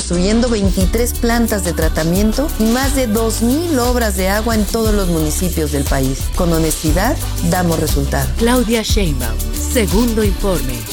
construyendo 23 plantas de tratamiento y más de 2,000 obras de agua en todos los municipios del país. Con honestidad, damos resultados. Claudia Sheinbaum, Segundo Informe.